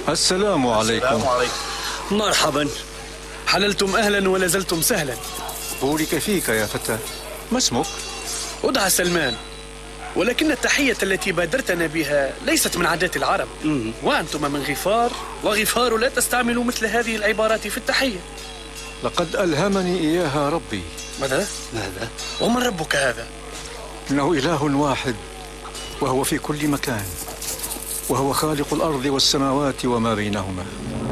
السلام عليكم. السلام عليكم. مرحبا، حللتم أهلا ولازلتم سهلا. بورك فيك يا فتى، ما اسمك؟ أدعى سلمان، ولكن التحية التي بادرتنا بها ليست من عادات العرب. وأنتم من غفار، وغفار لا تستعمل مثل هذه العبارات في التحية. لقد ألهمني إياها ربي. ماذا؟ ومن ربك هذا؟ إنه إله واحد، وهو في كل مكان، وهو خالق الأرض والسماوات وما بينهما.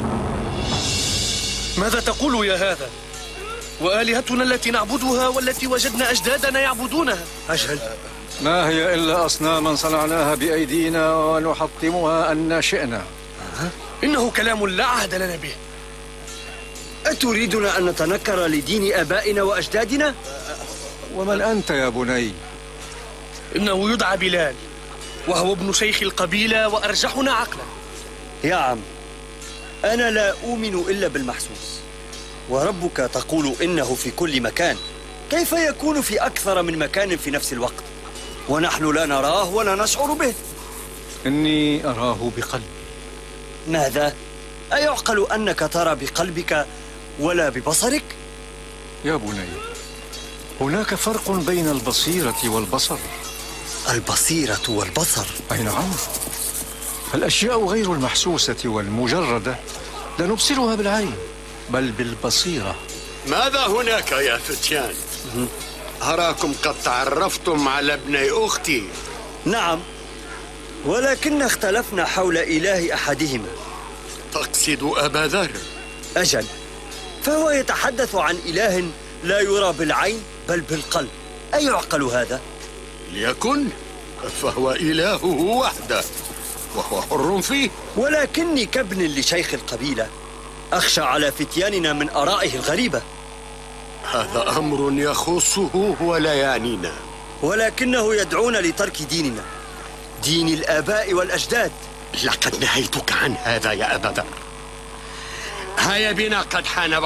ماذا تقول يا هذا؟ وآلهتنا التي نعبدها والتي وجدنا أجدادنا يعبدونها. أجل، ما هي إلا أصناما صنعناها بأيدينا ونحطمها أن شئنا. إنه كلام لا عهد لنا به. أتريدنا أن نتنكر لدين آبائنا وأجدادنا؟ ومن أنت يا بني؟ إنه يدعى بلال، وهو ابن شيخ القبيلة وأرجحنا عقلا. يا عم، أنا لا أؤمن إلا بالمحسوس، وربك تقول إنه في كل مكان، كيف يكون في أكثر من مكان في نفس الوقت ونحن لا نراه ولا نشعر به؟ إني أراه بقلبي. ماذا؟ أيعقل أنك ترى بقلبك ولا ببصرك؟ يا بني، هناك فرق بين البصيرة والبصر. البصيرة والبصر؟ أي نعم، الأشياء غير المحسوسة والمجردة لا نبصرها بالعين بل بالبصيرة. ماذا هناك يا فتيان؟ أراكم قد تعرفتم على ابني أختي. نعم، ولكن اختلفنا حول إله أحدهما. تقصد أبا ذر؟ أجل، فهو يتحدث عن إله لا يرى بالعين بل بالقلب. أيعقل هذا؟ ليكن، فهو إلهه وحده وهو حر فيه. ولكني كابن لشيخ القبيلة أخشى على فتياننا من آرائه الغريبة. هذا أمر يخصه ولا يعنينا. ولكنه يدعونا لترك ديننا، دين الآباء والأجداد. لقد نهيتك عن هذا يا أبا ذر. هيا بنا، قد حان